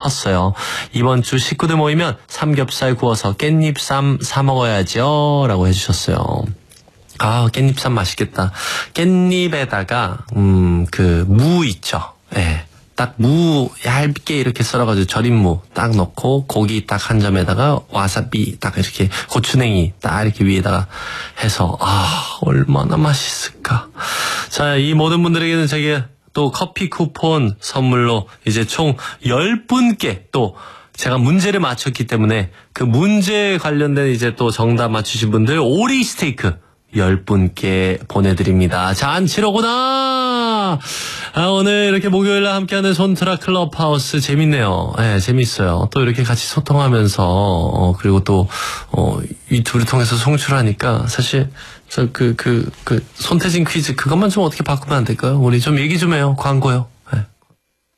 컸어요. 이번 주 식구들 모이면 삼겹살 구워서 깻잎쌈 사 먹어야죠. 라고 해주셨어요. 아, 깻잎쌈 맛있겠다. 깻잎에다가, 무 있죠. 예. 딱 무 얇게 이렇게 썰어가지고 절인 무 딱 넣고 고기 딱 한 점에다가 와사비 딱 이렇게 고추냉이 딱 이렇게 위에다가 해서 얼마나 맛있을까. 자, 이 모든 분들에게는 제게 또 커피 쿠폰 선물로 이제 총 10분께 또 제가 문제를 맞췄기 때문에 그 문제에 관련된 이제 또 정답 맞추신 분들 오리 스테이크 10분께 보내드립니다. 잔치로구나! 오늘 이렇게 목요일날 함께하는 손트라 클럽하우스 재밌네요. 네, 재밌어요. 또 이렇게 같이 소통하면서, 그리고 또, 유튜브를 통해서 송출하니까, 사실, 손태진 퀴즈, 그것만 좀 어떻게 바꾸면 안 될까요? 우리 좀 얘기 좀 해요. 광고요.